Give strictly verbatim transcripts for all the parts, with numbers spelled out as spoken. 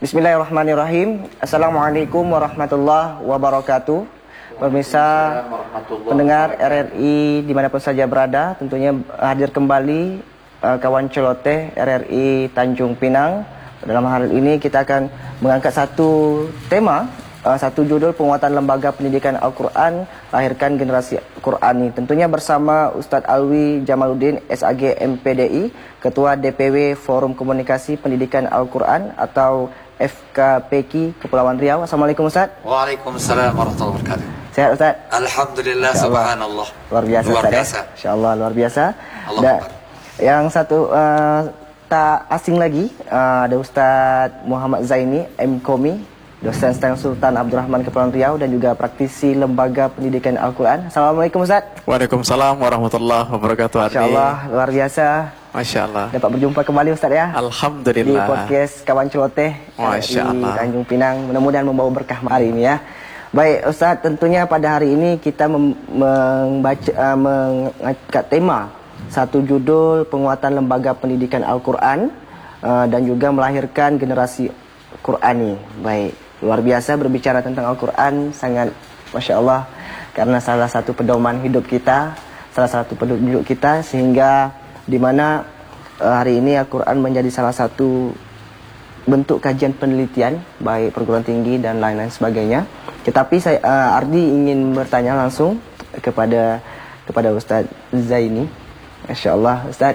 Bismillahirrahmanirrahim. Assalamualaikum warahmatullahi wabarakatuh. Pemirsa pendengar R R I dimanapun saja berada, tentunya hadir kembali uh, kawan celoteh R R I Tanjung Pinang. Dalam hal ini kita akan mengangkat satu tema, uh, satu judul penguatan lembaga pendidikan Al-Quran, lahirkan generasi Qurani. Tentunya bersama Ustadz Alwi Jamaluddin S A G M P D I, Ketua D P W Forum Komunikasi Pendidikan Al-Quran atau F K P K I Kepulauan Riau. Assalamualaikum Ustaz. Waalaikumsalam warahmatullahi wabarakatuh. Sehat Ustaz? Alhamdulillah, subhanallah. Luar biasa Luar Ustaz, biasa. Ya? Insyaallah luar biasa. Allah Dan Akbar. yang satu uh, tak asing lagi, uh, ada Ustaz Muhammad Zaini M Komi, dosen Setang Sultan Abdurrahman Kepulauan Riau dan juga praktisi Lembaga Pendidikan Al-Quran. Assalamualaikum Ustaz. Waalaikumsalam warahmatullahi wabarakatuh. Insyaallah luar biasa. Masya Allah. Dapat berjumpa kembali Ustaz ya. Alhamdulillah. Di podcast Kawan Celoteh Masya di Allah. Tanjung Pinang. Mudah-mudahan membawa berkah hari ini ya. Baik Ustaz, tentunya pada hari ini kita mem membaca uh, mengangkat tema satu judul penguatan lembaga pendidikan Al-Quran uh, dan juga melahirkan generasi Qurani. Baik, luar biasa berbicara tentang Al-Quran, sangat Masya Allah, karena salah satu pedoman hidup kita, salah satu pedoman hidup kita, sehingga di mana uh, hari ini Al-Quran menjadi salah satu bentuk kajian penelitian baik perguruan tinggi dan lain-lain sebagainya. Tetapi saya uh, Ardi ingin bertanya langsung kepada kepada Ustaz Zaini. Masya Allah Ustaz,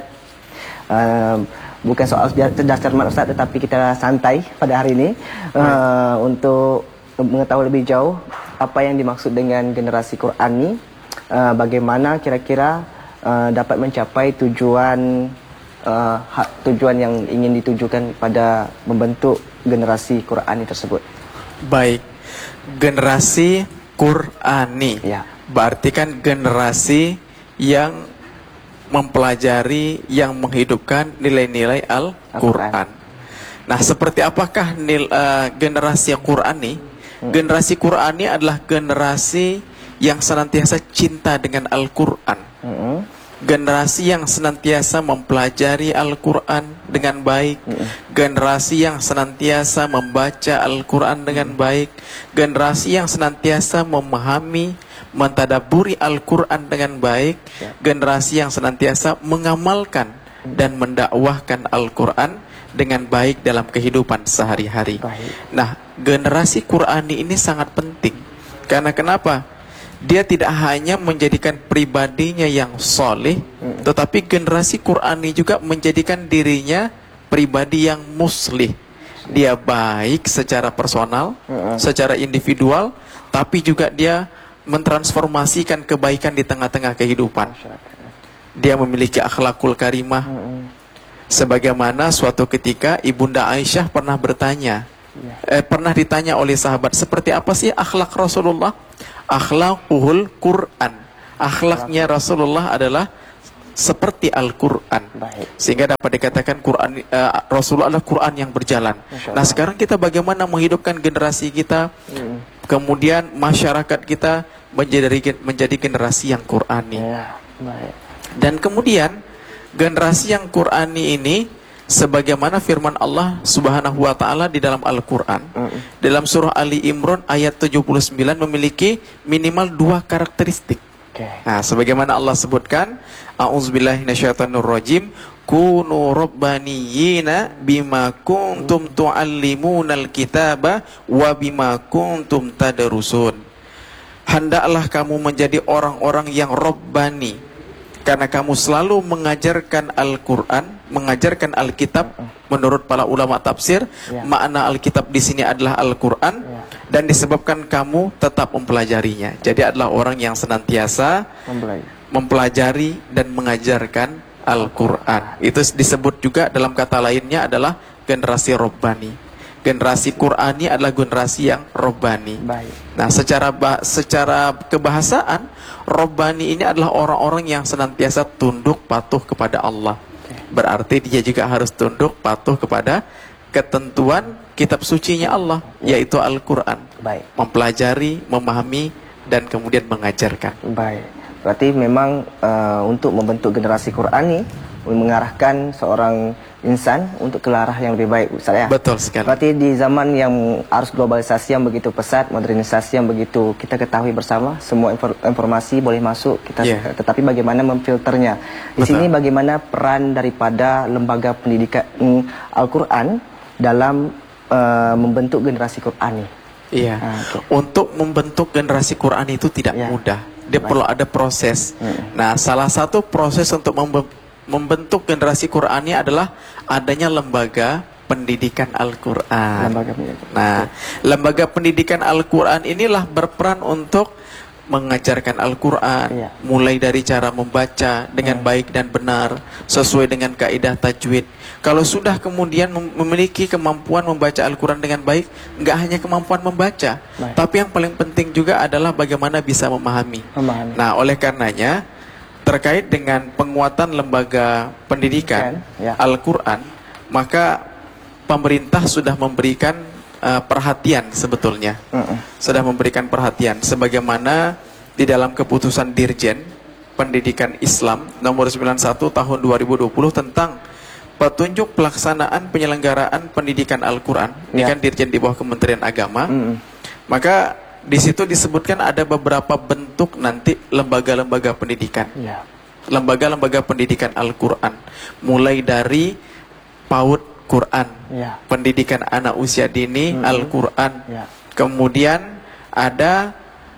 uh, bukan soal cerdas cermat Ustaz, tetapi kita santai pada hari ini uh, untuk mengetahui lebih jauh apa yang dimaksud dengan generasi Qurani, uh, bagaimana kira-kira uh, dapat mencapai tujuan uh, hak, tujuan yang ingin ditujukan pada membentuk generasi Qurani tersebut. Baik, generasi Qurani Ya. berarti kan generasi yang mempelajari, yang menghidupkan nilai-nilai Al-Quran. Nah, seperti apakah nil, uh, generasi yang Qurani? Hmm. Generasi Qurani adalah generasi yang senantiasa cinta dengan Al-Quran. Hmm. Generasi yang senantiasa mempelajari Al-Quran dengan baik. Hmm. Generasi yang senantiasa membaca Al-Quran dengan baik. Generasi yang senantiasa memahami, mentadaburi Al-Quran dengan baik. Generasi yang senantiasa mengamalkan dan mendakwahkan Al-Quran dengan baik dalam kehidupan sehari-hari. Nah, generasi Qurani ini sangat penting. Karena kenapa? Dia tidak hanya menjadikan pribadinya yang soleh, tetapi generasi Qurani juga menjadikan dirinya pribadi yang muslih. Dia baik secara personal, secara individual, tapi juga dia mentransformasikan kebaikan di tengah-tengah kehidupan. Dia memiliki akhlakul karimah. Sebagaimana suatu ketika Ibunda Aisyah pernah bertanya, eh, pernah ditanya oleh sahabat, seperti apa sih akhlak Rasulullah? Akhlakuhul Quran. Akhlaknya Rasulullah adalah seperti Al-Quran. Sehingga dapat dikatakan Quran, uh, Rasulullah adalah Quran yang berjalan. Nah, sekarang kita bagaimana menghidupkan generasi kita, hmm. kemudian masyarakat kita menjadi menjadi generasi yang Qurani. Ya, baik. Dan kemudian generasi yang Qurani ini, sebagaimana firman Allah Subhanahu wa taala di dalam Al-Qur'an, mm. dalam surah Ali Imran ayat tujuh puluh sembilan memiliki minimal dua karakteristik. Okay. Nah, sebagaimana Allah sebutkan, a'udzubillahi minasyaitonirrajim, kunu rabbaniyina bima kuntum tu'allimunal kitaba wa bima kuntum tadrusun. Hendaklah kamu menjadi orang-orang yang rabbani, karena kamu selalu mengajarkan Al-Quran, mengajarkan Alkitab. Menurut para ulama tafsir, ya. Makna Alkitab di sini adalah Al-Quran, ya. Dan disebabkan kamu tetap mempelajarinya. Jadi adalah orang yang senantiasa mempelajari, mempelajari dan mengajarkan Al-Quran. Itu disebut juga dalam kata lainnya adalah generasi Rabbani. Generasi Qurani adalah generasi yang Rabbani. Baik. Nah, secara secara kebahasaan, Rabbani ini adalah orang-orang yang senantiasa tunduk patuh kepada Allah. Okay. Berarti dia juga harus tunduk patuh kepada ketentuan kitab sucinya Allah, ya. Yaitu Al-Quran. Baik. Mempelajari, memahami, dan kemudian mengajarkan. Baik. Berarti memang uh, untuk membentuk generasi Qurani, mengarahkan seorang insan untuk ke arah yang lebih baik, Ustaz ya. Betul sekali. Berarti di zaman yang arus globalisasi yang begitu pesat, modernisasi yang begitu kita ketahui bersama, semua infor- informasi boleh masuk, kita Yeah. tetapi bagaimana memfilternya. Di Betul. sini bagaimana peran daripada lembaga pendidikan mm, Al-Quran dalam uh, membentuk generasi Quran nih. Iya. Ah, oke. Untuk membentuk generasi Quran itu tidak Ya. mudah. Dia Baik. perlu ada proses. Hmm. Nah, salah satu proses untuk membe- membentuk generasi Qurannya adalah adanya lembaga pendidikan Al-Quran. Lembaga pendidikan. Nah, lembaga pendidikan Al-Quran inilah berperan untuk mengajarkan Al-Quran, Iya. mulai dari cara membaca dengan baik dan benar, sesuai dengan kaidah tajwid. Kalau sudah kemudian mem- memiliki kemampuan membaca Al-Quran dengan baik, nggak hanya kemampuan membaca, Baik. tapi yang paling penting juga adalah bagaimana bisa memahami. Memahami. Nah, oleh karenanya, terkait dengan penguatan lembaga pendidikan Ya. Al-Quran, maka pemerintah sudah memberikan uh, perhatian sebetulnya. Mm-mm. Sudah memberikan perhatian sebagaimana di dalam keputusan Dirjen Pendidikan Islam nomor sembilan puluh satu tahun dua ribu dua puluh tentang petunjuk pelaksanaan penyelenggaraan pendidikan Al-Quran. Ini Ya. kan Dirjen di bawah Kementerian Agama. Mm-mm. Maka di situ disebutkan ada beberapa bentuk nanti lembaga-lembaga pendidikan. Ya. Lembaga-lembaga pendidikan Al-Quran, mulai dari PAUD Quran, Ya. pendidikan anak usia dini Mm-mm. Al-Quran. Ya. Kemudian ada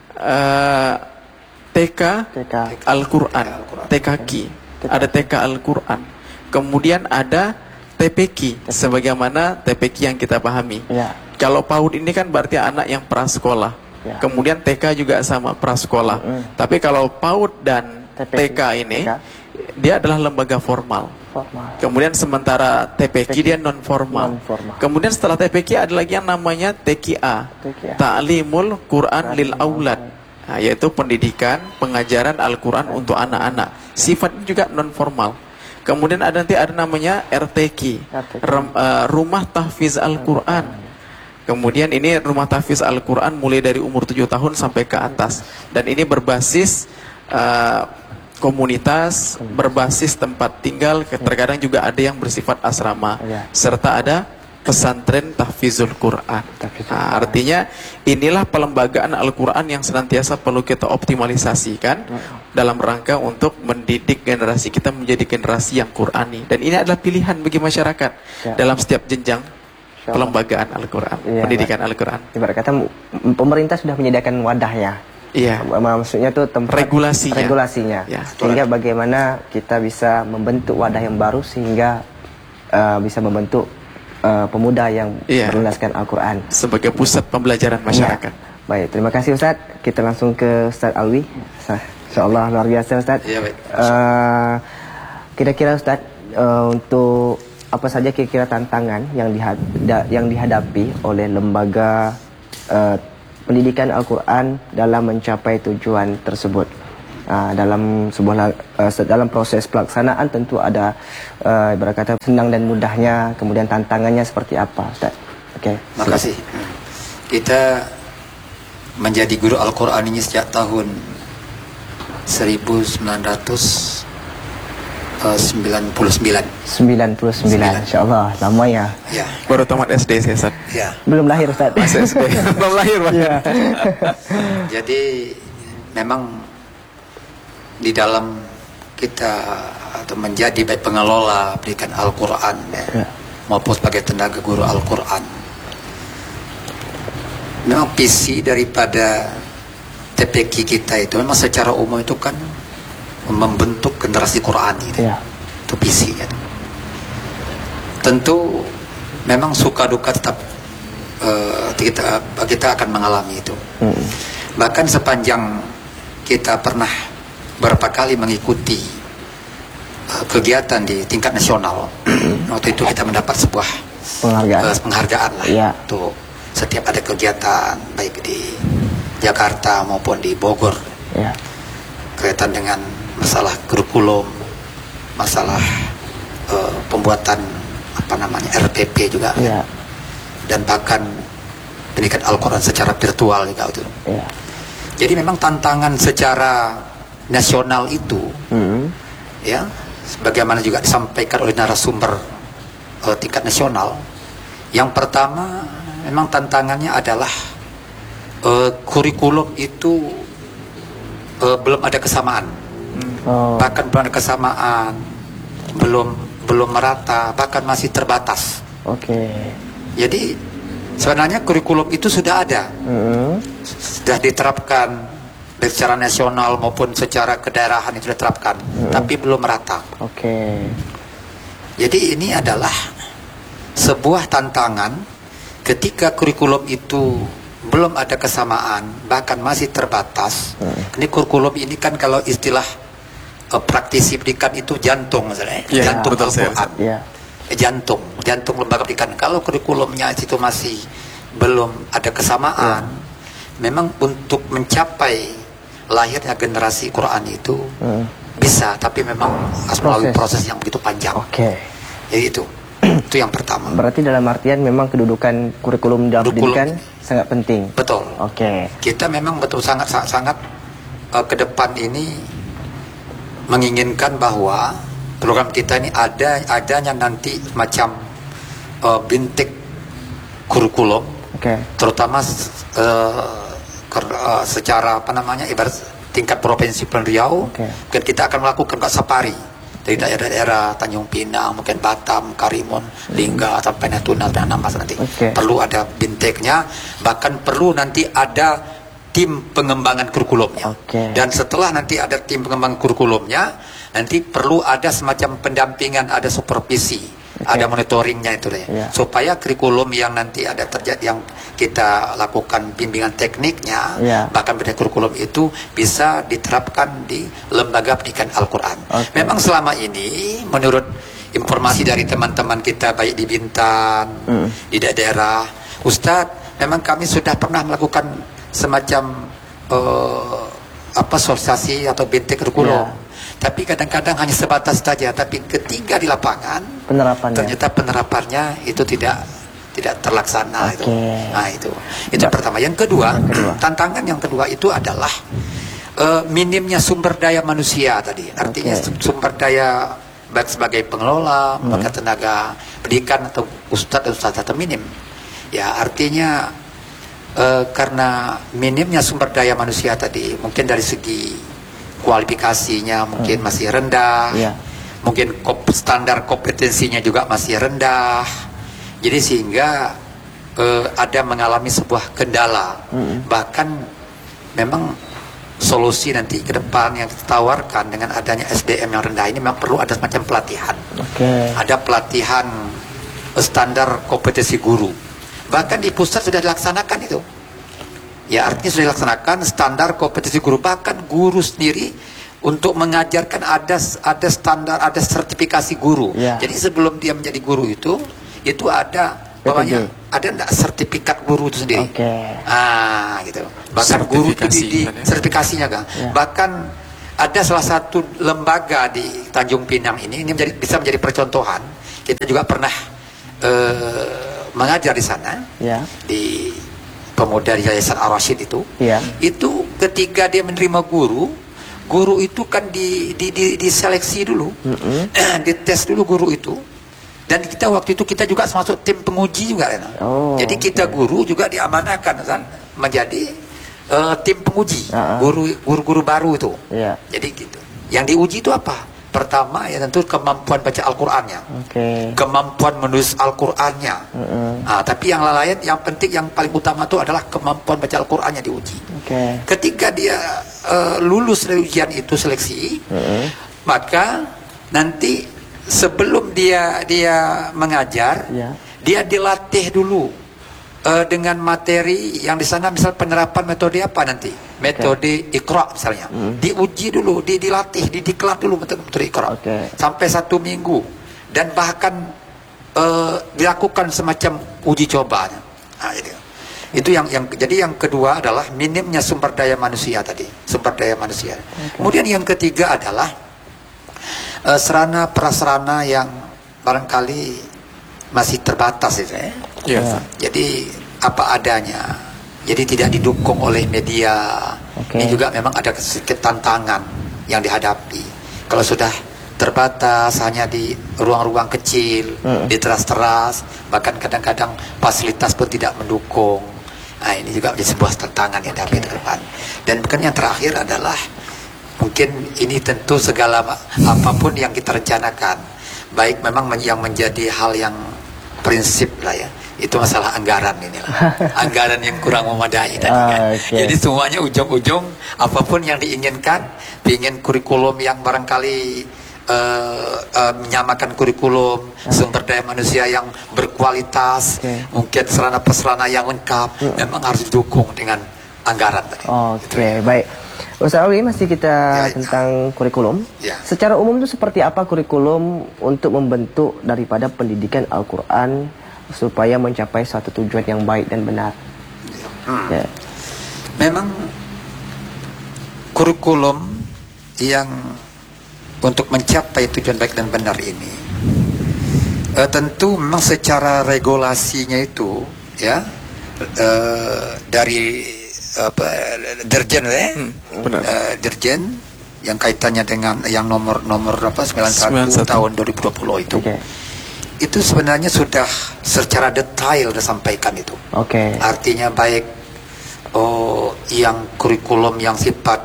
uh, T K T K. Al-Quran, T K Q, ada T K Al-Quran. Kemudian ada T P Q, sebagaimana T P Q yang kita pahami. Ya. Kalau PAUD ini kan berarti anak yang prasekolah. Ya. Kemudian T K juga sama prasekolah. Mm-mm. Tapi kalau PAUD dan T P Q, T K ini, T K. dia adalah lembaga formal. Formal. Kemudian sementara T P Q dia non formal. Non-formal. Kemudian setelah T P Q ada lagi yang namanya T Q A, T Q A. Ta'limul Quran lil Aulad. Nah, yaitu pendidikan pengajaran Al-Quran untuk anak-anak. Sifatnya juga non formal. Kemudian ada nanti ada namanya R T Q, R T Q. Rem- eh, Rumah Tahfiz Al-Quran. Kemudian ini Rumah Tahfiz Al-Quran mulai dari umur tujuh tahun sampai ke atas. Dan ini berbasis eh, komunitas, berbasis tempat tinggal, terkadang juga ada yang bersifat asrama, Ya. serta ada pesantren tahfizul Quran. Tahfizul Nah, Quran. artinya inilah pelembagaan Al-Quran yang senantiasa perlu kita optimalisasikan dalam rangka untuk mendidik generasi kita menjadi generasi yang Qurani. Dan ini adalah pilihan bagi masyarakat Ya. dalam setiap jenjang Insya Allah. pelembagaan Al-Quran, Iya, pendidikan Al-Quran. Ibarat kata m- pemerintah sudah menyediakan wadahnya. Iya. M- Maksudnya tuh tempat Regulasinya. regulasinya. Ya. Sehingga bagaimana kita bisa membentuk wadah yang baru sehingga uh, bisa membentuk uh, pemuda yang Iya. berlandaskan Al-Quran. Sebagai pusat pembelajaran masyarakat. Ya. Baik, terima kasih Ustaz. Kita langsung ke Ustaz Alwi. Insyaallah luar biasa Ustaz. Iya, baik. Uh, kira-kira Ustaz uh, untuk apa saja kira-kira tantangan yang dihada- yang dihadapi oleh lembaga uh, pendidikan Al-Quran dalam mencapai tujuan tersebut? Uh, dalam sebuah uh, dalam proses pelaksanaan tentu ada uh, ibarat kata senang dan mudahnya, kemudian tantangannya seperti apa, Ustaz? Oke. Makasih. Kita menjadi guru Al-Quran ini sejak tahun seribu sembilan ratus sembilan puluh sembilan. sembilan puluh sembilan, insyaallah lama ya. Ya, Baru tamat S D saya, Ustaz. ya. Belum lahir Ustaz. Masih S D. Belum lahir, Pak. Iya. Jadi memang di dalam kita atau menjadi baik pengelola pendidikan Al-Quran ya, Ya. maupun sebagai tenaga guru Al-Quran, memang visi daripada T P Q kita itu memang secara umum itu kan membentuk generasi Quran gitu. Ya. Itu visinya. Tentu memang suka duka tetap eh, kita kita akan mengalami itu. Hmm. Bahkan sepanjang kita pernah berapa kali mengikuti uh, kegiatan di tingkat nasional, waktu itu kita mendapat sebuah Penghargaan. uh, penghargaan lah. Ya. Tuh, setiap ada kegiatan baik di Jakarta maupun di Bogor Ya. kaitan dengan masalah kurikulum, masalah uh, pembuatan apa namanya R P P juga, Ya. dan bahkan pendidikan Al-Quran secara virtual juga itu. Ya. Jadi memang tantangan secara nasional itu Hmm. ya sebagaimana juga disampaikan oleh narasumber uh, tingkat nasional. Yang pertama, memang tantangannya adalah uh, kurikulum itu uh, belum ada kesamaan, Oh. bahkan belum ada kesamaan, belum belum merata, bahkan masih terbatas. Oke. Okay. Jadi sebenarnya kurikulum itu sudah ada, Mm-hmm. sudah diterapkan baik secara nasional maupun secara kedaerahan itu diterapkan, mm-hmm. tapi belum merata. Oke. Okay. Jadi ini adalah sebuah tantangan ketika kurikulum itu belum ada kesamaan, bahkan masih terbatas. Mm. Ini kurikulum ini kan kalau istilah uh, praktisi pendidikan itu jantung, misalnya, yeah, jantung betul, Al-Quran. Yeah. Jantung, jantung lembaga pendidikan. Kalau kurikulumnya itu masih belum ada kesamaan, ya. Memang untuk mencapai lahirnya generasi Quran itu hmm. bisa, tapi memang harus melalui proses yang begitu panjang. Oke. Okay. Jadi itu, itu yang pertama. Berarti dalam artian memang kedudukan kurikulum dalam kurikulum, pendidikan sangat penting. Betul. Oke. Okay. Kita memang betul sangat sangat, sangat uh, ke depan ini menginginkan bahwa program kita ini ada adanya nanti macam uh, bintik kurikulum, okay. terutama uh, ker, uh, secara apa namanya ibarat tingkat provinsi Riau, okay. mungkin kita akan melakukan Kak Safari dari daerah-daerah Tanjung Pinang, mungkin Batam, Karimun, Lingga, sampai Natuna dan Anambas nanti. Okay. Perlu ada bintiknya, bahkan perlu nanti ada tim pengembangan kurikulumnya. Okay. Dan setelah nanti ada tim pengembangan kurikulumnya, nanti perlu ada semacam pendampingan, ada supervisi, okay. ada monitoringnya itu deh, yeah. supaya kurikulum yang nanti ada terjadi yang kita lakukan bimbingan tekniknya, yeah. bahkan pada kurikulum itu bisa diterapkan di lembaga pendidikan Al-Quran. Okay. Memang selama ini menurut informasi dari teman-teman kita baik di Bintan, mm. di daerah, Ustadz, memang kami sudah pernah melakukan semacam uh, apa sosialisasi atau bintik kurikulum. Yeah. Tapi kadang-kadang hanya sebatas saja. Tapi ketika di lapangan, penerapannya. ternyata penerapannya itu tidak tidak terlaksana. Okay. Itu. Nah itu, itu yang pertama. Yang kedua, yang kedua, tantangan yang kedua itu adalah uh, minimnya sumber daya manusia tadi. Artinya okay. sumber daya baik sebagai pengelola, hmm. maka tenaga pendidikan atau ustadz ustadz atau minim. Ya artinya uh, karena minimnya sumber daya manusia tadi, mungkin dari segi kualifikasinya mungkin hmm. masih rendah, yeah. mungkin kop, standar kompetensinya juga masih rendah, jadi sehingga uh, ada mengalami sebuah kendala. hmm. Bahkan memang solusi nanti ke depan yang ditawarkan dengan adanya S D M yang rendah ini memang perlu ada semacam pelatihan. Okay. Ada pelatihan uh, standar kompetensi guru, bahkan di pusat sudah dilaksanakan itu. Ya artinya sudah dilaksanakan standar kompetensi guru, bahkan guru sendiri untuk mengajarkan ada ada standar, ada sertifikasi guru. Ya. Jadi sebelum dia menjadi guru itu, itu ada bawahnya ada enggak sertifikat guru itu sendiri. Okay. Ah gitu. Bahkan guru itu di, di sertifikasinya kan. Ya. Bahkan ada salah satu lembaga di Tanjung Pinang ini ini menjadi, bisa menjadi percontohan. Kita juga pernah uh, mengajar di sana. Ya. Di pemuda di Yayasan Ar-Rasyid itu, ya. Itu ketika dia menerima guru, guru itu kan di, di, di, diseleksi dulu, mm-hmm. dites dulu guru itu, dan kita waktu itu kita juga masuk tim penguji juga, oh, jadi kita okay. guru juga diamanahkan kan menjadi uh, tim penguji, uh-huh. guru guru-guru baru itu, yeah. Jadi gitu. Yang diuji itu apa? Pertama ya tentu kemampuan baca Al-Qur'annya, okay. kemampuan menulis Al-Qur'annya. Uh-uh. Nah, tapi yang lain, yang penting, yang paling utama itu adalah kemampuan baca Al-Qur'annya diuji. Okay. Ketika dia uh, lulus dari ujian itu seleksi, uh-uh. maka nanti sebelum dia dia mengajar, yeah. dia dilatih dulu uh, dengan materi yang di sana, misal penerapan metode apa nanti. Metode okay. Iqra misalnya, hmm. diuji dulu, di, dilatih, didiklat dulu metode Iqra, okay. sampai satu minggu, dan bahkan uh, dilakukan semacam uji coba. Nah, itu, itu yang, yang jadi yang kedua adalah minimnya sumber daya manusia tadi, sumber daya manusia. Okay. Kemudian yang ketiga adalah uh, sarana prasarana yang barangkali masih terbatas itu, ya. Yeah. Jadi apa adanya. Jadi tidak didukung oleh media. Okay. Ini juga memang ada sedikit tantangan yang dihadapi. Kalau sudah terbatas, hanya di ruang-ruang kecil, hmm. di teras-teras, bahkan kadang-kadang fasilitas pun tidak mendukung. Nah, ini juga menjadi sebuah tantangan yang dihadapi ke depan. Dan bukan yang terakhir adalah mungkin ini tentu segala apapun yang kita rencanakan, baik memang yang menjadi hal yang prinsip lah ya, itu masalah anggaran inilah. Anggaran yang kurang memadai tadi kan. Okay. Jadi semuanya ujung-ujung apapun yang diinginkan, ingin kurikulum yang barangkali uh, uh, menyamakan kurikulum, uh. sumber daya manusia yang berkualitas, okay. mungkin sarana-prasarana yang lengkap, uh. memang harus didukung dengan anggaran tadi. Oke, okay. Baik. Ustaz Alwi, masih kita ya, tentang ya. kurikulum. Ya. Secara umum itu seperti apa kurikulum untuk membentuk daripada pendidikan Al-Quran supaya mencapai satu tujuan yang baik dan benar? Hmm. Ya. Memang kurikulum yang untuk mencapai tujuan baik dan benar ini, eh, tentu memang secara regulasinya itu ya eh, dari apa dirjen eh hmm, uh, dirjen yang kaitannya dengan yang nomor nomor apa sembilan puluh satu tahun dua ribu dua puluh itu. Okay. Itu sebenarnya sudah secara detail disampaikan itu. Oke. Okay. Artinya baik oh yang kurikulum yang sifat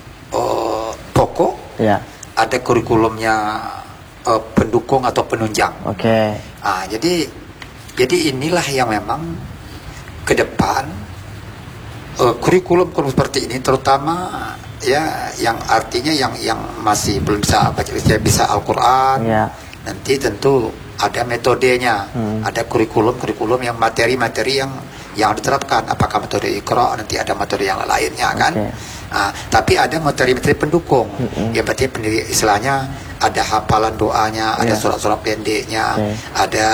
oh, pokok, yeah. ada kurikulumnya oh, pendukung atau penunjang. Oke. Okay. Ah, jadi jadi inilah yang memang ke depan Uh, kurikulum kurikulum seperti ini, terutama ya yang artinya yang yang masih belum bisa baca bisa Al-Quran, ya. Nanti tentu ada metodenya, hmm. ada kurikulum kurikulum yang materi-materi yang yang diterapkan. Apakah metode Iqra, nanti ada metode yang lainnya kan? Okay. Nah, tapi ada materi-materi pendukung, hmm. ya berarti pendiri, istilahnya ada hafalan doanya, yeah. ada surat-surat pendeknya, okay. ada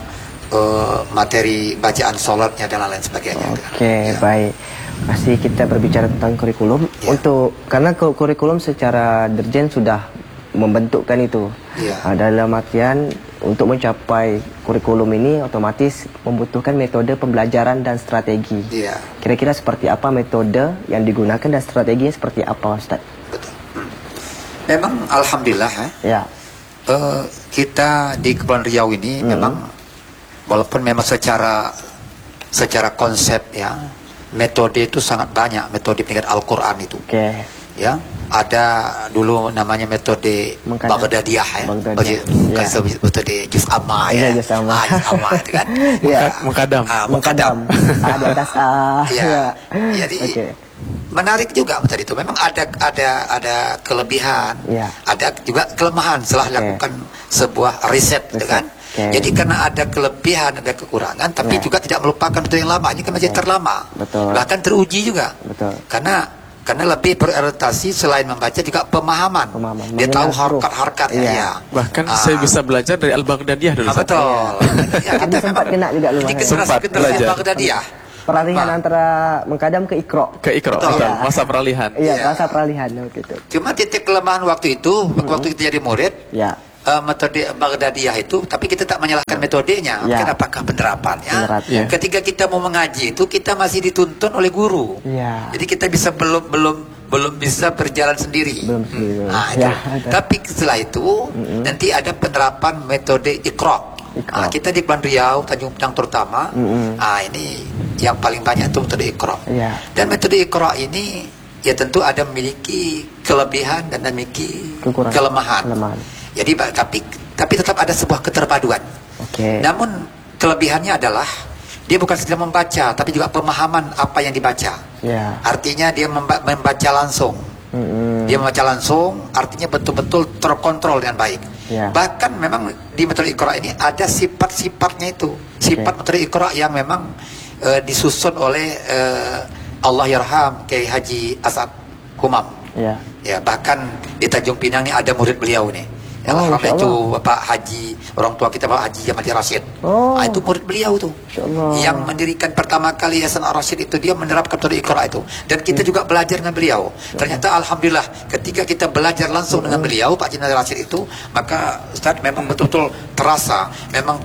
uh, materi bacaan sholatnya dan lain sebagainya. Oke, okay, ya. Baik. Masih kita berbicara tentang kurikulum ya. Untuk karena kurikulum secara dirjen sudah membentukkan itu ya. Dalam artian untuk mencapai kurikulum ini otomatis membutuhkan metode pembelajaran dan strategi. Ya. Kira-kira seperti apa metode yang digunakan dan strateginya seperti apa, Ustaz? Betul. Hmm. Memang alhamdulillah ya. Uh, kita di Kepulauan Riau ini hmm. memang walaupun memang secara secara konsep ya metode itu sangat banyak, metode pendidikan Al-Quran itu. Okay. Ya, ada dulu namanya metode Baghdadiyah ya. Bukan ya. Metode Juz Amma ya. Juz Amma. Ah, Juz Amma itu kan. Ya. Mukadam. Ah, Mukadam. Ada atas ah. Ya. Jadi okay. menarik juga metode itu. Memang ada ada ada kelebihan, ya. Ada juga kelemahan setelah okay. lakukan sebuah riset, gitu kan. Okay. Jadi karena ada kelebihan, ada kekurangan, tapi yeah. juga tidak melupakan betul yang lama. Ini kan masih okay. terlama, betul. Bahkan teruji juga. Betul. Karena karena lebih berorientasi selain membaca juga pemahaman. pemahaman. Dia tahu harkat-harkatnya. Yeah. Ya. Bahkan ah. saya bisa belajar dari Al-Baghdadiyah dulu. Ah, betul. Ya, kita sempat kena juga lu. Jadi generasi Baghdadiyah. Peralihan nah. antara Mukadam ke Iqra. Ke Iqra, betul. Ya. Masa peralihan. Iya, ya. masa peralihan gitu. Cuma titik kelemahan waktu itu, mm-hmm. waktu kita jadi murid. Ya. Uh, metode Baghdadiyah itu, tapi kita tak menyalahkan metodenya, ya. Mungkin apakah penerapannya. Penerat, ya. Ketika kita mau mengaji itu kita masih dituntun oleh guru, ya. Jadi kita bisa belum belum belum bisa berjalan sendiri. Belum sendiri. Nah, ya, tapi setelah itu mm-hmm. nanti ada penerapan metode Iqra. Nah, kita di Kepulauan Riau, Tanjung Pinang terutama, mm-hmm. nah ini yang paling banyak itu metode Iqra. Ya. Dan metode Iqra ini ya tentu ada memiliki kelebihan dan memiliki Kekurangan. kelemahan. kelemahan. Jadi tapi tapi tetap ada sebuah keterpaduan. Okay. Namun kelebihannya adalah dia bukan sekedar membaca, tapi juga pemahaman apa yang dibaca. Yeah. Artinya dia memba membaca langsung. Mm-hmm. Dia membaca langsung, artinya betul-betul terkontrol dengan baik. Yeah. Bahkan memang di metode Iqra ini ada sifat-sifatnya itu, sifat okay. metode Iqra yang memang uh, disusun oleh uh, Allah Yarham Kiai Haji Asad Humam. Yeah. Ya bahkan di Tanjung Pinang ini ada murid beliau nih. Yang oh, itu Bapak Haji, orang tua kita Bapak Haji Jamal Rashid. Oh. Nah, itu murid beliau tuh. Yang mendirikan pertama kali Yayasan Ar-Rasyid itu, dia menerapkan metode Iqra itu. Dan kita hmm. juga belajar dengan beliau. Ternyata alhamdulillah ketika kita belajar langsung hmm. dengan beliau Pak Jamal Rashid itu, maka Ustaz memang betul-betul terasa memang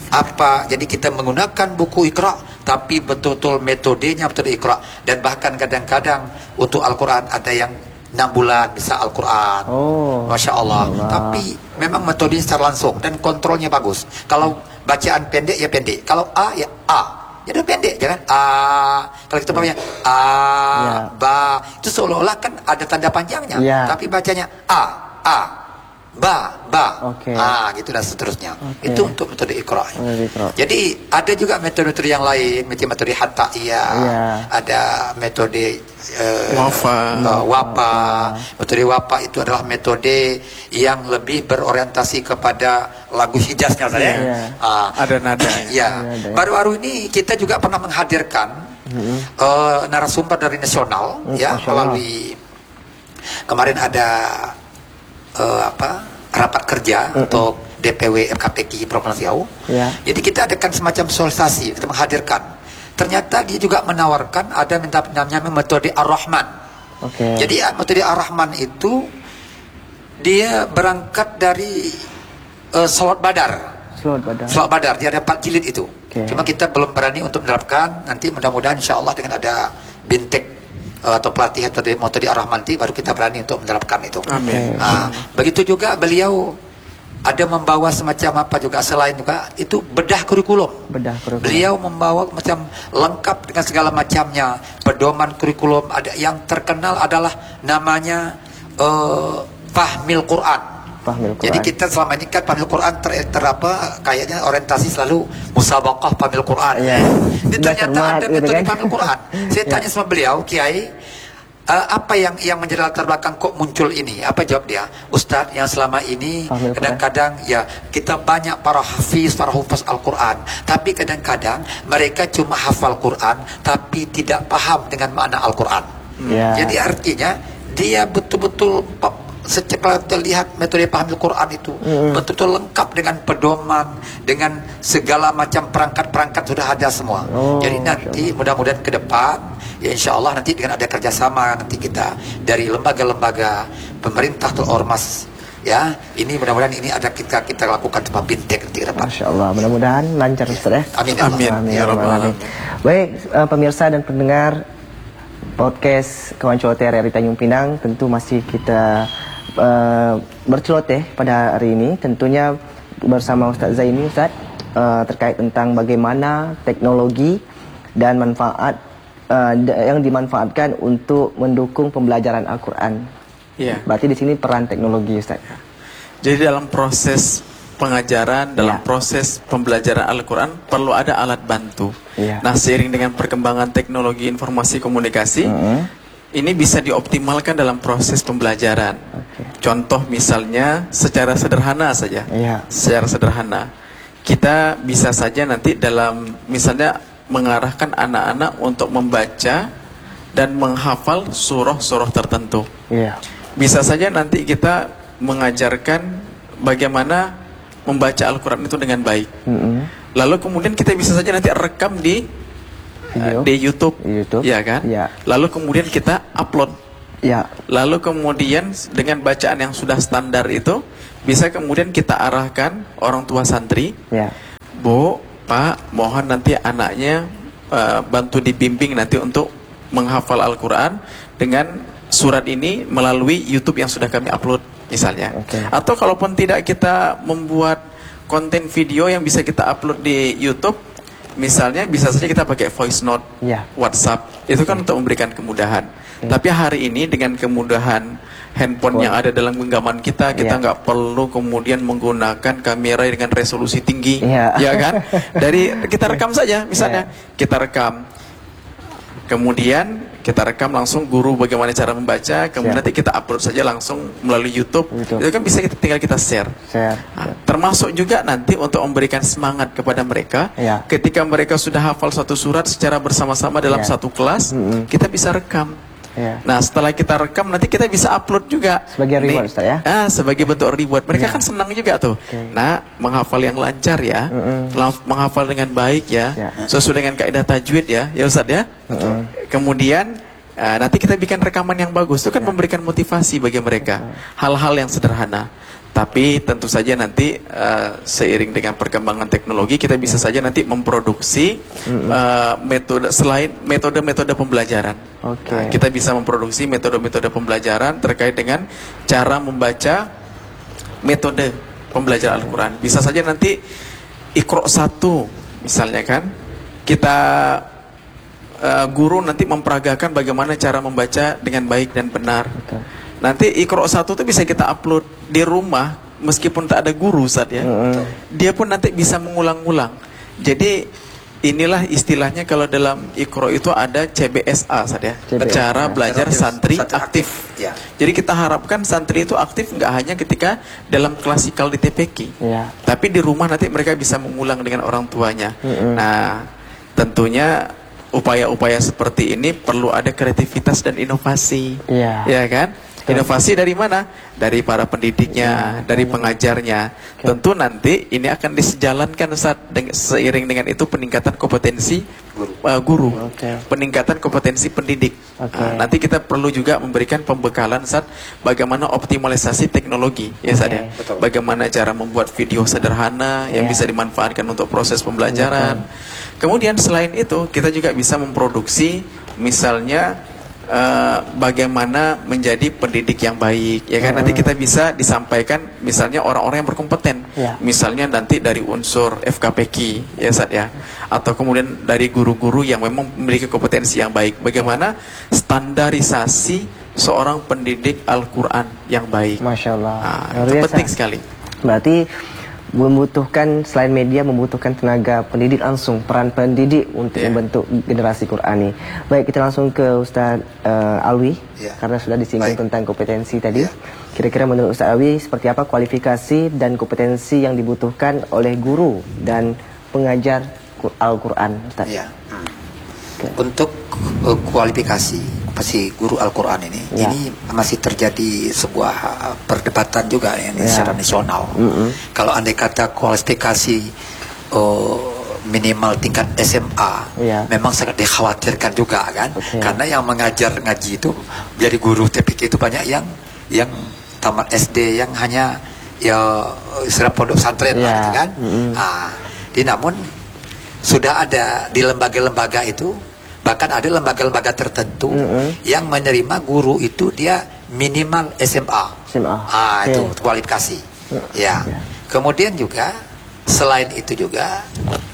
apa, jadi kita menggunakan buku Iqra tapi betul-betul metodenya metode Iqra. Dan bahkan kadang-kadang untuk Al-Quran ada yang enam bulan bisa Al-Quran. Oh, Masya Allah. Allah. Tapi memang metodenya secara langsung dan kontrolnya bagus. Kalau bacaan pendek ya pendek. Kalau A ya A. Ya udah pendek, jangan A. Kalau kita bacanya A, Ya. Ba, itu seolah-olah kan ada tanda panjangnya. Ya. Tapi bacanya A, A, Ba, Ba, Oke. A, gitu dan seterusnya. Oke. Itu untuk metode Iqra. Metode Iqra. Jadi ada juga metode-metode yang lain, macam metode Hatta'iyah, Ya. ada metode uh, Wafa. uh, Wapa. Metode Wapa itu adalah metode yang lebih berorientasi kepada lagu Hijaznya, saya. Ya. Ah, Ada nada. ya. Ada, ya. Baru-baru ini kita juga pernah menghadirkan uh, narasumber dari nasional, Hmm, ya, nasional. melalui kemarin ada uh, apa rapat kerja untuk D P W M K P K I Provinsi Riau. Ya. Jadi kita adakan semacam sosialisasi, kita menghadirkan. Ternyata dia juga menawarkan ada minta namanya metode Ar-Rahman. Oke. Jadi metode Ar-Rahman itu dia berangkat dari uh, Salat Badar. Salat Badar. Salat Badar, dia ada empat jilid itu. Oke. Cuma kita belum berani untuk menerapkan. Nanti mudah-mudahan insya Allah dengan ada bintek uh, atau pelatihan metode, metode Ar-Rahman nanti baru kita berani untuk menerapkan itu. Amin. Nah, begitu juga beliau ada membawa semacam apa juga selain juga itu bedah kurikulum. Bedah kurikulum. Beliau membawa macam lengkap dengan segala macamnya pedoman kurikulum. Ada yang terkenal adalah namanya uh, Fahmil Quran. Fahmil Quran. Jadi kita selama ini kan Fahmil Quran ter, ter apa kayaknya orientasi selalu musabaqah Fahmil Quran. Iya. Ini Sudah ternyata cermat ada gitu metode kan. Fahmil Quran. Saya Ya. tanya sama beliau, Kiai, Uh, apa yang yang menjadi latar belakang kok muncul ini? Apa jawab dia? Ustadz, yang selama ini Fahmil kadang-kadang ya kita banyak para hafiz, para hufaz Al-Quran, tapi kadang-kadang mereka cuma hafal Quran tapi tidak paham dengan makna Al-Quran. Ya. Jadi artinya dia betul-betul pe- secara terlihat metode Fahmil Quran itu Mm. betul-betul lengkap dengan pedoman, dengan segala macam perangkat-perangkat sudah ada semua. Oh, Jadi nanti mudah-mudahan ke depan ya insya Allah nanti dengan ada kerjasama nanti kita dari lembaga-lembaga pemerintah atau ormas, ya ini mudah-mudahan ini ada kita kita lakukan tempat bintek nanti ke depan. Masya Allah, mudah-mudahan lancar Ustaz ya. Amin ya Allah. Amin. Amin. Ya Rabbal Amin. Alamin. Baik, eh, pemirsa dan pendengar podcast Kawan Celoteh dari Tanjung Pinang, tentu masih kita eh, berceloteh pada hari ini, tentunya bersama Ustaz Zaini Ustaz, eh, terkait tentang bagaimana teknologi dan manfaat eh, yang dimanfaatkan untuk mendukung pembelajaran Al-Quran. Iya. Berarti di sini peran teknologi Ustaz. Jadi dalam proses pengajaran, dalam Ya. proses pembelajaran Al-Quran perlu ada alat bantu. Ya. Nah, seiring dengan perkembangan teknologi informasi komunikasi, Mm-hmm. ini bisa dioptimalkan dalam proses pembelajaran. Oke. Contoh misalnya secara sederhana saja. Iya. Secara sederhana, kita bisa saja nanti dalam misalnya mengarahkan anak-anak untuk membaca dan menghafal surah-surah tertentu. Iya. Bisa saja nanti kita mengajarkan bagaimana membaca Al-Quran itu dengan baik. Mm-hmm. Lalu kemudian kita bisa saja nanti rekam di Video. eh, di YouTube, Di YouTube. ya kan? Ya. Lalu kemudian kita upload. Ya. Lalu kemudian dengan bacaan yang sudah standar itu bisa kemudian kita arahkan orang tua santri, Ya. Bu, Pak, mohon nanti anaknya eh, bantu dibimbing nanti untuk menghafal Al-Quran dengan surat ini melalui YouTube yang sudah kami upload misalnya. Oke. Atau kalaupun tidak kita membuat konten video yang bisa kita upload di YouTube, misalnya bisa saja kita pakai voice note, Ya. WhatsApp. Itu kan untuk memberikan kemudahan. Tapi hari ini dengan kemudahan handphone yang ada dalam genggaman kita, kita Ya. nggak perlu kemudian menggunakan kamera dengan resolusi tinggi, Ya. ya kan? Dari kita rekam saja, misalnya kita rekam. Kemudian kita rekam langsung guru bagaimana cara membaca, kemudian Siap. nanti kita upload saja langsung melalui YouTube. YouTube. Itu kan bisa kita tinggal kita share. Saya. Nah, termasuk juga nanti untuk memberikan semangat kepada mereka, Ya. ketika mereka sudah hafal satu surat secara bersama-sama dalam Ya. satu kelas, Mm-mm. kita bisa rekam. Ya. Nah, setelah kita rekam nanti kita bisa upload juga. Sebagai reward, Nih, Ustaz, ya? Ah, sebagai bentuk reward. Mereka Ya. kan senang juga tuh. Oke. Nah, menghafal yang lancar ya, Mm-mm. lang- menghafal dengan baik ya, Ya. sesuai dengan kaidah tajwid ya, ya Ustaz ya. Mm-mm. Kemudian ah, nanti kita bikin rekaman yang bagus, itu kan memberikan motivasi bagi mereka. Hal-hal yang sederhana. Tapi tentu saja nanti uh, seiring dengan perkembangan teknologi kita bisa saja nanti memproduksi mm-hmm. uh, metode selain metode-metode pembelajaran. Okay. Nah, kita bisa memproduksi metode-metode pembelajaran terkait dengan cara membaca metode pembelajaran Al-Quran. Bisa saja nanti Iqra satu misalnya kan, kita uh, guru nanti memperagakan bagaimana cara membaca dengan baik dan benar. Okay. Nanti Iqra satu itu bisa kita upload di rumah meskipun tak ada guru Ustaz ya. Mm-hmm. Dia pun nanti bisa mengulang-ulang. Jadi inilah istilahnya kalau dalam Iqra itu ada C B S A Ustaz ya. C B S A. Cara belajar santri, santri aktif. aktif. Ya. Jadi kita harapkan santri itu aktif nggak hanya ketika dalam klasikal di T P Q. Ya. Tapi di rumah nanti mereka bisa mengulang dengan orang tuanya. Mm-hmm. Nah, tentunya upaya-upaya seperti ini perlu ada kreativitas dan inovasi. Ya, ya kan? Inovasi dari mana? Dari para pendidiknya, dari pengajarnya. Okay. Tentu nanti ini akan disejalankan saat deng seiring dengan itu peningkatan kompetensi uh, guru, okay. peningkatan kompetensi pendidik. Okay. Nah, nanti kita perlu juga memberikan pembekalan saat bagaimana optimalisasi teknologi, ya saat okay. ya. Bagaimana cara membuat video sederhana yeah. yang bisa dimanfaatkan untuk proses pembelajaran. Okay. Kemudian selain itu kita juga bisa memproduksi misalnya Uh, bagaimana menjadi pendidik yang baik, ya kan? Mm-hmm. Nanti kita bisa disampaikan misalnya orang-orang yang berkompeten, yeah. misalnya nanti dari unsur F K P Q, ya Sat ya, atau kemudian dari guru-guru yang memang memiliki kompetensi yang baik. Bagaimana standarisasi seorang pendidik Al-Quran yang baik? Masya Allah, nah, itu penting sekali. Berarti membutuhkan selain media membutuhkan tenaga pendidik langsung, peran pendidik untuk yeah. membentuk generasi Qurani. Baik, kita langsung ke Ustaz uh, Alwi yeah. karena sudah disinggung tentang kompetensi tadi. Kira-kira yeah. menurut Ustaz Alwi seperti apa kualifikasi dan kompetensi yang dibutuhkan oleh guru dan pengajar Al-Quran, Ustaz? Yeah. Hmm. Okay. Untuk uh, kualifikasi pasti guru Al-Quran ini, ya. ini masih terjadi sebuah perdebatan juga ya, ya. secara nasional. Mm-hmm. Kalau andai kata kualifikasi uh, minimal tingkat S M A, ya. memang sangat dikhawatirkan juga kan, okay. karena yang mengajar ngaji itu jadi guru T P Q itu banyak yang yang tamat S D yang hanya ya istilah pondok pesantren ya. gitu kan. Mm-hmm. Nah, di namun sudah ada di lembaga-lembaga itu. Bahkan ada lembaga-lembaga tertentu mm-hmm. yang menerima guru itu dia minimal S M A. S M A. Ah, okay. Itu kualifikasi. Mm-hmm. Ya. Yeah. Kemudian juga selain itu juga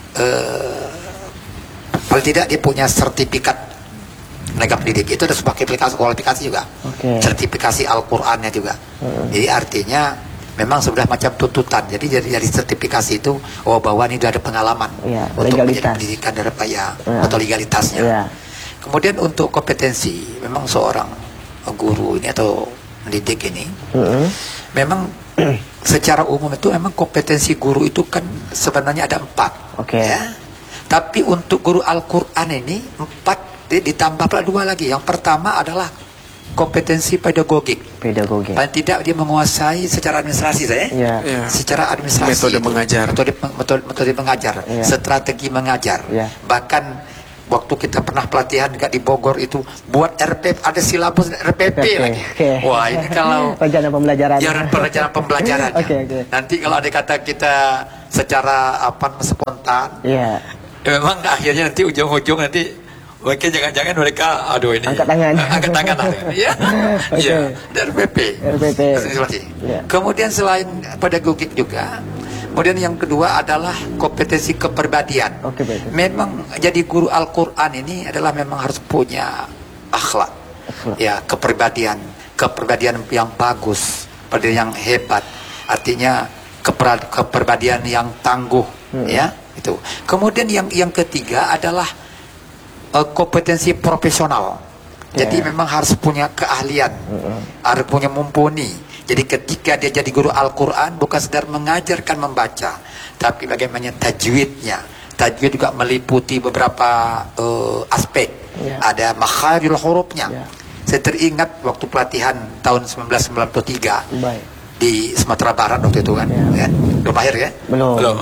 eh, paling tidak dia punya sertifikat tenaga pendidik. Itu ada sebuah kualifikasi, kualifikasi juga. Okay. Sertifikasi Al-Qur'annya juga. Mm-hmm. Jadi artinya memang sudah macam tuntutan. Jadi dari, dari sertifikasi itu, oh bahwa ini sudah ada pengalaman ya, untuk menjadi pendidikan dari ya, ya. atau legalitasnya. Ya. Kemudian untuk kompetensi, memang seorang guru ini atau pendidik ini, mm-hmm. memang secara umum itu memang kompetensi guru itu kan sebenarnya ada empat. Okay. Ya. Tapi untuk guru Al-Quran ini empat ditambah pula dua lagi. Yang pertama adalah kompetensi pedagogik. Pedagogik. Paling tidak dia menguasai secara administrasi saya. Ya. Ya. Secara administrasi. Metode itu, mengajar. Metode, metode, metode mengajar. Ya. Strategi mengajar. Ya. Bahkan waktu kita pernah pelatihan juga di Bogor itu buat R P P, ada silabus R P P okay. lagi. Okay. Wah ini kalau rencana pembelajaran. Ya rencana pembelajarannya. okay, okay. Nanti kalau ada kata kita secara apa spontan. Ya. Memang akhirnya nanti ujung-ujung nanti mungkin jangan-jangan mereka, aduh ini angkat tangan, angkat tangan lah, ya, okay. ya, R P P. R P P. Yeah. Kemudian selain pedagogik juga, kemudian yang kedua adalah kompetensi kepribadian. Okay, memang jadi guru Al-Quran ini adalah memang harus punya akhlak, akhlak. ya, kepribadian, kepribadian yang bagus, kepribadian yang hebat, artinya keper, kepribadian yang tangguh, hmm. ya, itu. Kemudian yang yang ketiga adalah Uh, kompetensi profesional. Yeah. Jadi memang harus punya keahlian, mm-hmm. harus punya mumpuni. Jadi ketika dia jadi guru Al-Quran bukan sekedar mengajarkan membaca, tapi bagaimana tajwidnya. Tajwid juga meliputi beberapa uh, aspek. Yeah. Ada makharijul hurufnya. Yeah. Saya teringat waktu pelatihan tahun seribu sembilan ratus sembilan puluh tiga Baik. di Sumatera Barat waktu itu kan, yeah. ya. Belum lahir ya? Belum. Belum.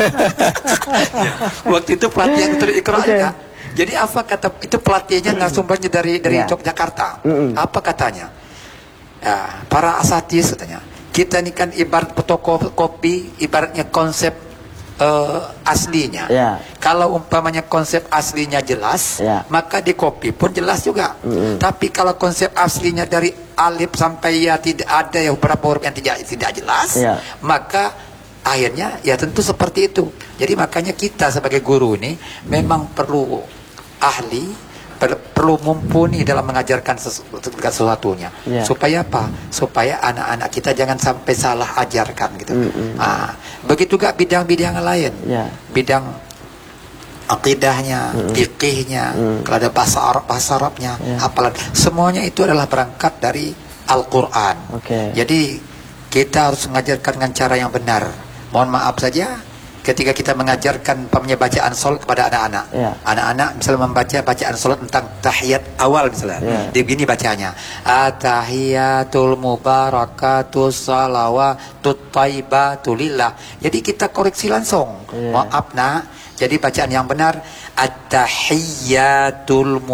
Waktu itu pelatihan untuk Iqra okay. ya. Jadi apa kata itu pelatihnya narasumbernya dari dari yeah. Yogyakarta. Mm-hmm. Apa katanya? Ya, para asatidz katanya. kita ini kan ibarat fotokopi, ibaratnya konsep uh, aslinya. Ya. Kalau umpamanya konsep aslinya jelas, ya, maka di kopi pun jelas juga. Mm-hmm. Tapi kalau konsep aslinya dari alif sampai ya tidak ada yang beberapa huruf yang tidak tidak jelas, ya, maka akhirnya ya tentu seperti itu. Jadi makanya kita sebagai guru ini memang perlu ahli, perlu mumpuni dalam mengajarkan sesuatunya. Yeah. Supaya apa? Supaya anak-anak kita jangan sampai salah ajarkan gitu. Mm -hmm. Nah, begitu juga bidang-bidang lain. Yeah. Bidang akidahnya, mm -hmm. fikihnya, mm -hmm. kalau ada bahasa Arab, bahasa Arabnya, yeah, apalagi semuanya itu adalah berangkat dari Al-Qur'an. Okay. Jadi kita harus mengajarkan dengan cara yang benar. Mohon maaf saja ketika kita mengajarkan umpamanya bacaan salat kepada anak-anak, yeah, anak-anak misalnya membaca bacaan salat tentang tahiyat awal misalnya, yeah, dia begini bacanya, at-tahiyatul mubarakatus salawatut thayyibatu lillah. Jadi kita koreksi langsung, yeah, maaf nak, jadi bacaan yang benar at-tahiyatul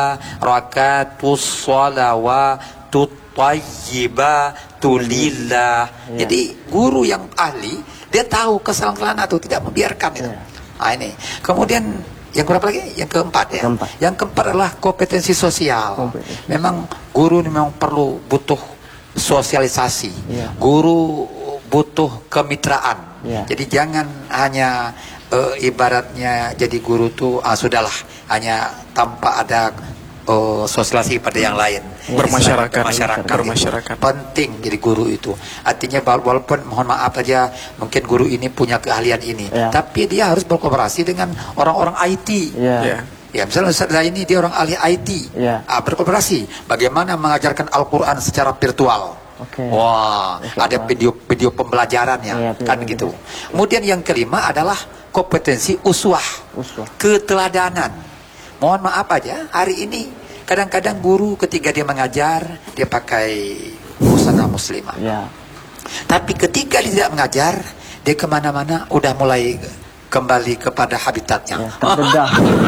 mubarakatus salawatut thayyibatu lillah. Yeah. Jadi guru yang ahli dia tahu kesalahan itu, tidak membiarkan itu. Ya. Nah, ini. Kemudian yang berapa lagi? Yang keempat ya. Keempat. Yang keempat adalah kompetensi sosial. Kompetensi. Memang guru ini memang perlu butuh sosialisasi. Ya. Guru butuh kemitraan. Ya. Jadi jangan hanya uh, ibaratnya jadi guru tuh ah, sudahlah hanya tanpa ada uh, sosialisasi pada yang lain. Bermasyarakat, bermasyarakat, bermasyarakat. Penting jadi guru itu. Artinya walaupun mohon maaf aja mungkin guru ini punya keahlian ini, yeah, tapi dia harus berkooperasi dengan orang-orang I T. Yeah. Yeah. Ya misalnya Ustaz ini dia orang ahli I T, yeah, ah, berkooperasi. Bagaimana mengajarkan Al-Quran secara virtual? Okay. Wah, okay, ada video-video pembelajarannya, yeah, kan yeah, gitu. Kemudian yang kelima adalah kompetensi uswah, uswah, keteladanan. Mohon maaf aja hari ini kadang-kadang guru ketika dia mengajar, dia pakai busana muslimah. Ya. Tapi ketika dia tidak mengajar, dia kemana-mana udah mulai kembali kepada habitatnya. Ya,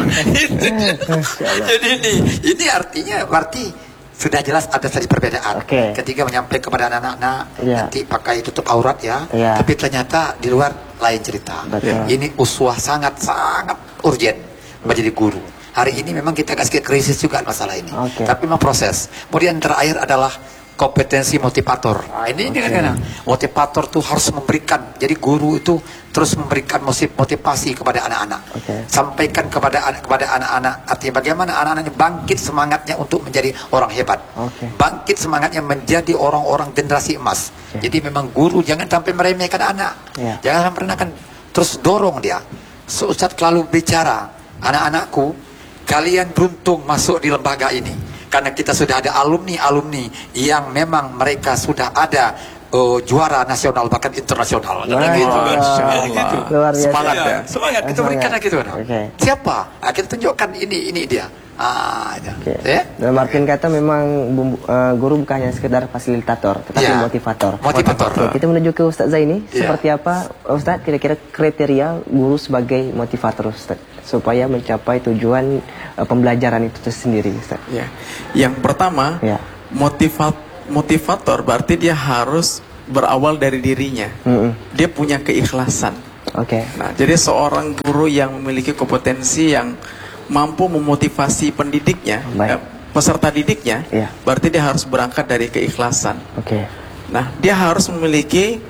Jadi ini, ini artinya berarti sudah jelas ada tadi perbedaan. Okay. Ketika menyampaikan kepada anak-anak, ya, nanti pakai tutup aurat ya, ya, tapi ternyata di luar lain cerita. Betul. Ini uswah sangat-sangat urgent menjadi guru. Hari ini memang kita kasih krisis juga masalah ini, okay, tapi memang proses. Kemudian terakhir adalah kompetensi motivator. Nah, ini okay, kadang-kadang motivator tuh harus memberikan. Jadi guru itu terus memberikan motivasi kepada anak-anak, okay, sampaikan kepada kepada anak-anak. Artinya bagaimana anak-anak ini bangkit semangatnya untuk menjadi orang hebat, okay, bangkit semangatnya menjadi orang-orang generasi emas. Okay. Jadi memang guru jangan sampai meremehkan anak, yeah, jangan sampai merendahkan, terus dorong dia. So, Ustaz selalu bicara, anak-anakku, kalian beruntung masuk di lembaga ini karena kita sudah ada alumni-alumni yang memang mereka sudah ada uh, juara nasional bahkan internasional. Gitu. Gitu. Semangat ya. Semangat kita berikan gitu. Okay. Siapa? Nah, kita tunjukkan ini ini dia. Ah, okay. Ya? Dalam artian kata memang bumbu, uh, guru bukan hanya sekedar fasilitator, tetapi yeah, motivator. Motivator. Okay, kita menuju ke Ustaz Zaini. Yeah. Seperti apa Ustaz kira-kira kriteria guru sebagai motivator Ustaz supaya mencapai tujuan uh, pembelajaran itu sendiri Ustaz? Yeah. Yang pertama, yeah, motivat motivator berarti dia harus berawal dari dirinya. Mm-hmm. Dia punya keikhlasan. Oke. Okay. Nah, jadi seorang guru yang memiliki kompetensi yang mampu memotivasi pendidiknya, eh, peserta didiknya, yeah, berarti dia harus berangkat dari keikhlasan. Oke. Okay. Nah, dia harus memiliki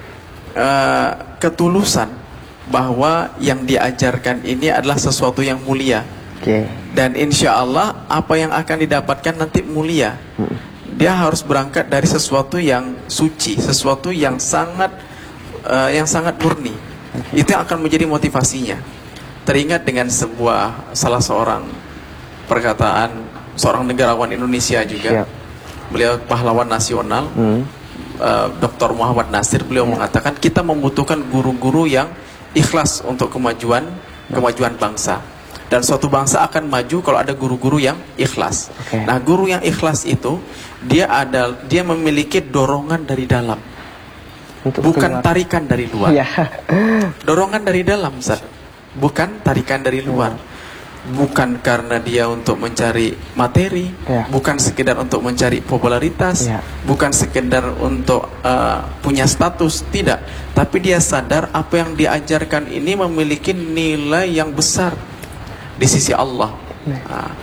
uh, ketulusan bahwa yang diajarkan ini adalah sesuatu yang mulia. Oke. Okay. Dan insya Allah apa yang akan didapatkan nanti mulia. Hmm. Dia harus berangkat dari sesuatu yang suci, sesuatu yang sangat uh, yang sangat murni. Okay. Itu yang akan menjadi motivasinya. Teringat dengan sebuah salah seorang perkataan seorang negarawan Indonesia juga, yeah, beliau pahlawan nasional, mm. uh, Doktor Muhammad Nasir, beliau yeah, mengatakan kita membutuhkan guru-guru yang ikhlas untuk kemajuan kemajuan bangsa, dan suatu bangsa akan maju kalau ada guru-guru yang ikhlas. Okay. Nah, guru yang ikhlas itu dia ada dia memiliki dorongan dari dalam, untuk bukan keluar, tarikan dari luar. Yeah. Dorongan dari dalam, Ustaz. Bukan tarikan dari luar. bukan karena dia untuk mencari materi, ya. bukan sekedar untuk mencari popularitas, ya. bukan sekedar untuk uh, punya status, tidak. Tapi dia sadar apa yang diajarkan ini memiliki nilai yang besar di sisi Allah. ya. Nah,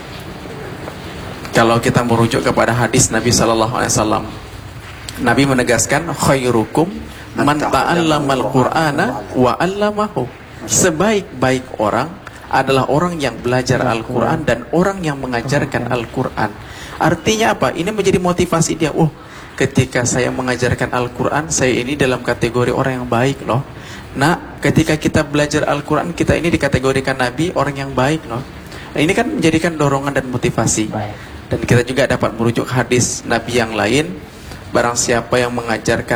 kalau kita merujuk kepada hadis Nabi Sallallahu Alaihi Wasallam, Nabi menegaskan khairukum man ta'allamal Qur'ana wa 'allamahu. Sebaik-baik orang adalah orang yang belajar Al-Quran dan orang yang mengajarkan Al-Quran. Artinya apa? Ini menjadi motivasi dia. Oh, ketika saya mengajarkan Al-Quran, saya ini dalam kategori orang yang baik loh. Nah, ketika kita belajar Al-Quran, kita ini dikategorikan Nabi orang yang baik loh. Nah, ini kan menjadikan dorongan dan motivasi. Dan kita juga dapat merujuk hadis Nabi yang lain. Barang siapa yang mengajarkan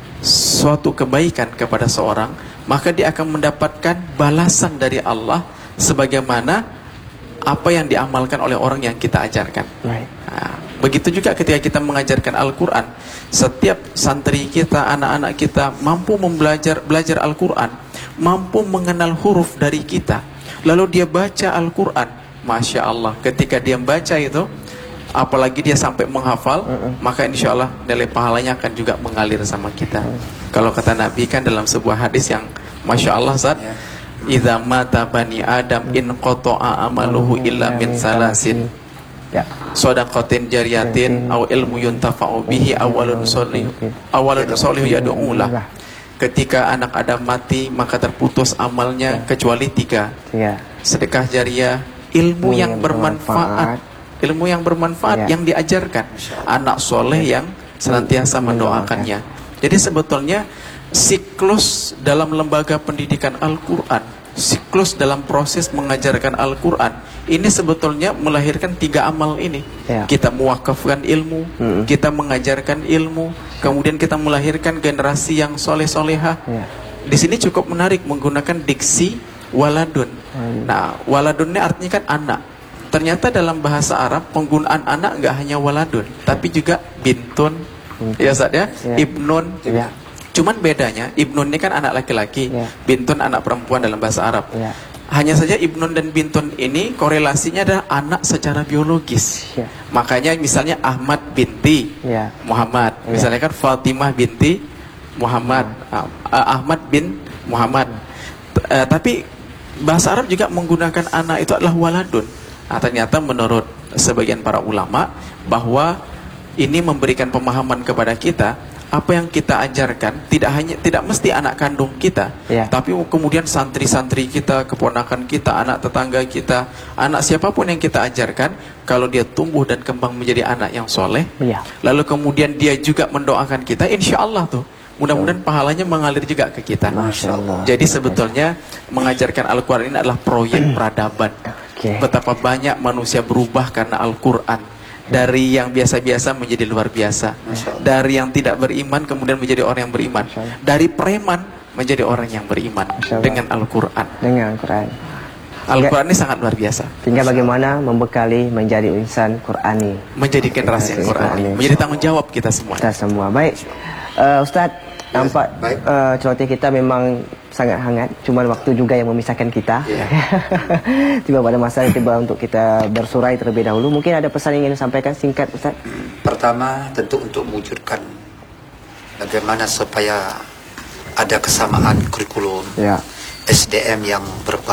suatu kebaikan kepada seorang, maka dia akan mendapatkan balasan dari Allah sebagaimana apa yang diamalkan oleh orang yang kita ajarkan. Right. Nah, begitu juga ketika kita mengajarkan Al-Quran, setiap santri kita, anak-anak kita mampu membelajar belajar Al-Quran, mampu mengenal huruf dari kita, lalu dia baca Al-Quran, Masya Allah, ketika dia baca itu, apalagi dia sampai menghafal, uh-uh. maka insya Allah nilai pahalanya akan juga mengalir sama kita. uh. Kalau kata Nabi kan dalam sebuah hadis yang Masya Allah, Zat, yeah. Idza mata bani Adam in qata'a amaluhu illa min salasin. Ya. Shadaqatin jariyatin aw ilmu yuntafa'u bihi awalun sholih awalun sholih yad'ulah. Ketika anak Adam mati, maka terputus amalnya kecuali tiga. Sedekah jariah, ilmu yang bermanfaat, ilmu yang bermanfaat yang diajarkan, anak soleh yang senantiasa mendoakannya. Jadi sebetulnya siklus dalam lembaga pendidikan Al-Quran, siklus dalam proses mengajarkan Al-Quran, ini sebetulnya melahirkan tiga amal ini. Ya. Kita mewakafkan ilmu, hmm. kita mengajarkan ilmu, kemudian kita melahirkan generasi yang soleh-soleha. Ya. Di sini cukup menarik menggunakan diksi waladun. Hmm. Nah, waladun ini artinya kan anak. Ternyata dalam bahasa Arab penggunaan anak nggak hanya waladun, tapi juga bintun, hmm. ya Ustaz ya, ya. ibnun. Ya. Cuman bedanya, ibnun ini kan anak laki-laki, ya. bintun anak perempuan dalam bahasa Arab. Ya. Hanya saja ibnun dan bintun ini korelasinya adalah anak secara biologis. Ya. Makanya misalnya Ahmad binti ya. Muhammad, ya. misalnya kan Fatimah binti Muhammad, ya. Ahmad bin Muhammad. Uh, tapi bahasa Arab juga menggunakan anak itu adalah waladun. Nah, ternyata menurut sebagian para ulama bahwa ini memberikan pemahaman kepada kita, apa yang kita ajarkan tidak hanya tidak mesti anak kandung kita, ya. tapi kemudian santri-santri kita, keponakan kita, anak tetangga kita, anak siapapun yang kita ajarkan, kalau dia tumbuh dan kembang menjadi anak yang soleh, ya. lalu kemudian dia juga mendoakan kita, insya Allah tuh mudah-mudahan pahalanya mengalir juga ke kita. Masya Allah. Jadi sebetulnya mengajarkan Al-Quran ini adalah proyek peradaban. Okay. Betapa banyak manusia berubah karena Al-Quran. Dari yang biasa-biasa menjadi luar biasa. Dari yang tidak beriman kemudian menjadi orang yang beriman. Dari preman menjadi orang yang beriman dengan Al-Quran. Dengan Al-Quran. Al-Quran ini sangat luar biasa. Tinggal bagaimana membekali menjadi insan Qurani. Menjadi generasi yang Qurani. Menjadi tanggung jawab kita semua. Kita semua. Baik. Uh, Ustadz, nampak uh, celoteh kita memang sangat hangat, cuma waktu juga yang memisahkan kita. Yeah. Tiba pada masa tiba untuk kita bersurai terlebih dahulu. Mungkin ada pesan yang ingin disampaikan singkat, Ustaz? Pertama, tentu untuk mewujudkan bagaimana supaya ada kesamaan kurikulum, yeah. S D M yang berkualitas.